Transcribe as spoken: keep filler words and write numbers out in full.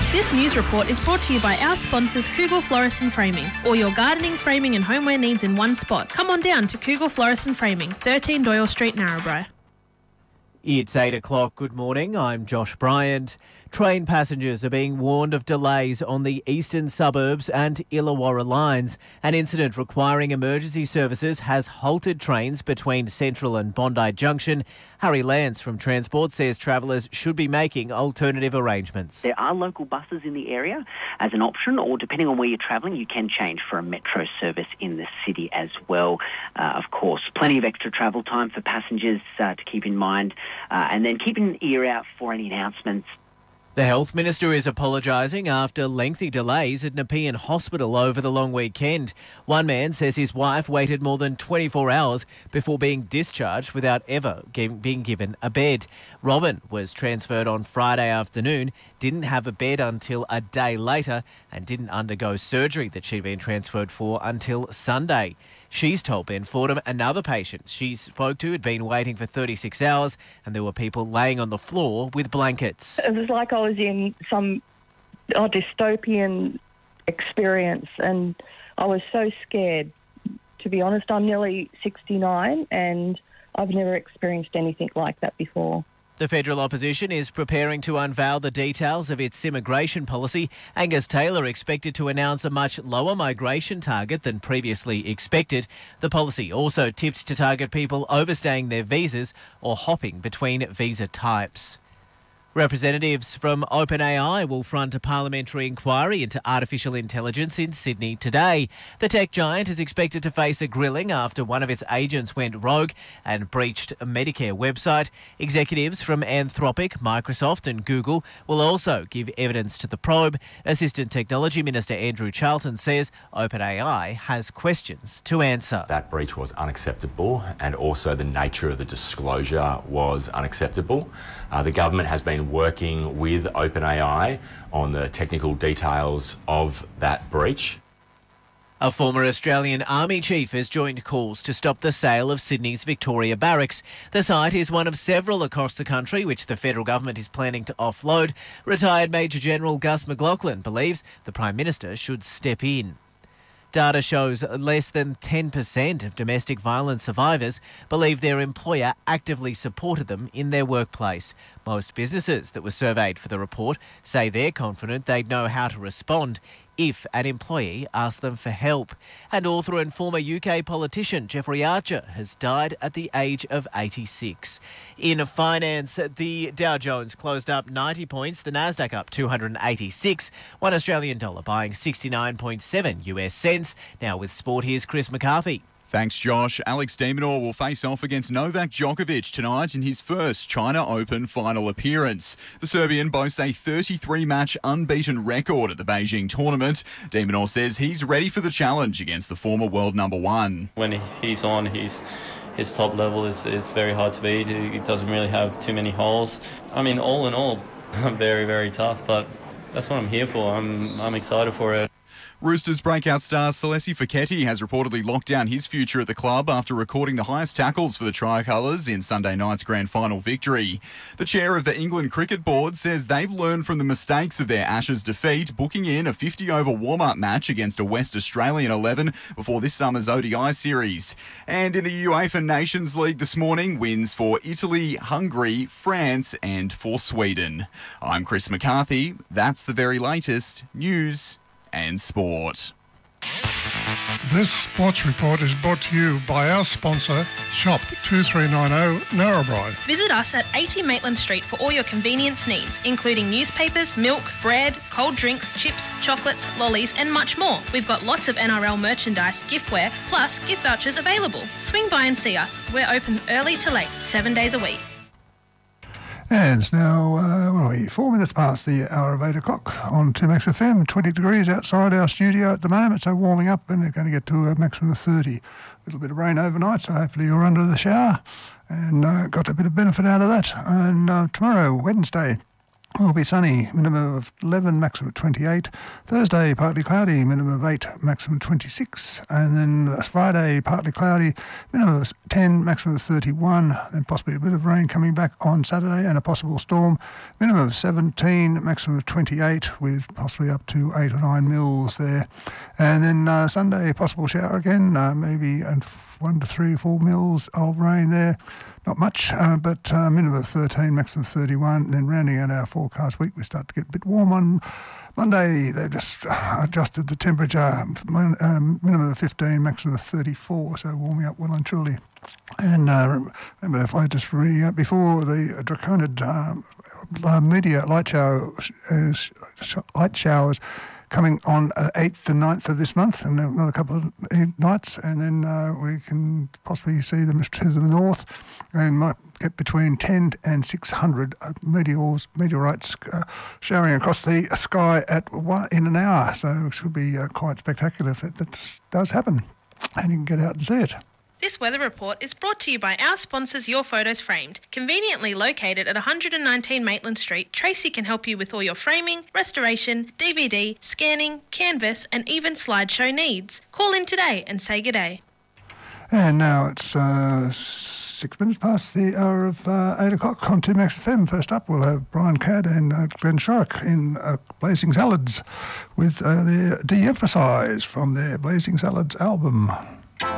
This news report is brought to you by our sponsors Kugel Florist and Framing. All your gardening, framing and homeware needs in one spot. Come on down to Kugel Florist and Framing, thirteen Doyle Street, Narrabri. It's eight o'clock. Good morning. I'm Josh Bryant. Train passengers are being warned of delays on the eastern suburbs and Illawarra lines. An incident requiring emergency services has halted trains between Central and Bondi Junction. Harry Lance from Transport says travellers should be making alternative arrangements. There are local buses in the area as an option, or depending on where you're travelling, you can change for a metro service in the city as well. Uh, of course, plenty of extra travel time for passengers uh, to keep in mind, uh, and then keep an ear out for any announcements. The Health Minister is apologising after lengthy delays at Nepean Hospital over the long weekend. One man says his wife waited more than twenty-four hours before being discharged without ever being given a bed. Robin was transferred on Friday afternoon, didn't have a bed until a day later and didn't undergo surgery that she'd been transferred for until Sunday. She's told Ben Fordham another patient she spoke to had been waiting for thirty-six hours and there were people laying on the floor with blankets. It was like I was in some oh, dystopian experience and I was so scared. To be honest, I'm nearly sixty-nine and I've never experienced anything like that before. The federal opposition is preparing to unveil the details of its immigration policy. Angus Taylor expected to announce a much lower migration target than previously expected. The policy also tipped to target people overstaying their visas or hopping between visa types. Representatives from OpenAI will front a parliamentary inquiry into artificial intelligence in Sydney today. The tech giant is expected to face a grilling after one of its agents went rogue and breached a Medicare website. Executives from Anthropic, Microsoft and Google will also give evidence to the probe. Assistant Technology Minister Andrew Charlton says OpenAI has questions to answer. That breach was unacceptable and also the nature of the disclosure was unacceptable. Uh, the government has been working with OpenAI on the technical details of that breach. A former Australian Army chief has joined calls to stop the sale of Sydney's Victoria Barracks. The site is one of several across the country which the federal government is planning to offload. Retired Major General Gus McLaughlin believes the Prime Minister should step in. Data shows less than ten percent of domestic violence survivors believe their employer actively supported them in their workplace. Most businesses that were surveyed for the report say they're confident they'd know how to respond if an employee asked them for help. And author and former U K politician Jeffrey Archer has died at the age of eighty-six. In finance, the Dow Jones closed up ninety points, the Nasdaq up two hundred eighty-six, one Australian dollar buying sixty-nine point seven U S cents. Now with sport, here's Chris McCarthy. Thanks, Josh. Alex de Minaur will face off against Novak Djokovic tonight in his first China Open final appearance. The Serbian boasts a thirty-three match unbeaten record at the Beijing tournament. De Minaur says he's ready for the challenge against the former world number one. When he's on, he's, his top level is, is very hard to beat. He doesn't really have too many holes. I mean, all in all, very, very tough, but that's what I'm here for. I'm, I'm excited for it. Roosters breakout star Celesi Feketi has reportedly locked down his future at the club after recording the highest tackles for the Tricolours in Sunday night's grand final victory. The chair of the England Cricket Board says they've learned from the mistakes of their Ashes defeat, booking in a fifty over warm-up match against a West Australian eleven before this summer's O D I series. And in the UEFA Nations League this morning, wins for Italy, Hungary, France and for Sweden. I'm Chris McCarthy. That's the very latest news and sport. This sports report is brought to you by our sponsor, Shop two three nine zero Narrabri. Visit us at eighty Maitland Street for all your convenience needs, including newspapers, milk, bread, cold drinks, chips, chocolates, lollies and much more. We've got lots of N R L merchandise, giftware, plus gift vouchers available. Swing by and see us. We're open early to late, seven days a week. And it's now, uh, what are we, four minutes past the hour of eight o'clock on two Max F M. twenty degrees outside our studio at the moment, so warming up, and they're going to get to a maximum of thirty. A little bit of rain overnight, so hopefully you're under the shower and uh, got a bit of benefit out of that. And uh, tomorrow, Wednesday, Will be sunny, minimum of eleven, maximum of twenty-eight. Thursday, partly cloudy, minimum of eight, maximum of twenty-six. And then Friday, partly cloudy, minimum of ten, maximum of thirty-one. Then possibly a bit of rain coming back on Saturday and a possible storm. Minimum of seventeen, maximum of twenty-eight, with possibly up to eight or nine mils there. And then uh, Sunday, possible shower again, uh, maybe uh, one to three, four mils of rain there. Not much, uh, but uh, minimum of thirteen, maximum of thirty-one. Then rounding out our forecast week, we start to get a bit warm on Monday. They've just adjusted the temperature, um, minimum of fifteen, maximum of thirty-four, so warming up well and truly. And uh, remember, if I just read out before the Draconid um, uh, media light shower, uh, sh- light showers coming on uh, eighth and ninth of this month, and another couple of nights, and then uh, we can possibly see them to the north, and might get between ten and six hundred meteors, meteorites uh, showering across the sky at one, in an hour. So it should be uh, quite spectacular if it, that does happen, and you can get out and see it. This weather report is brought to you by our sponsors Your Photos Framed. Conveniently located at one hundred nineteen Maitland Street, Tracy can help you with all your framing, restoration, D V D, scanning, canvas and even slideshow needs. Call in today and say good day. And now it's uh, six minutes past the hour of uh, eight o'clock on two Max F M. First up, we'll have Brian Cadd and uh, Glenn Shorrock in uh, Blazing Salads with uh, their De-Emphasise from their Blazing Salads album.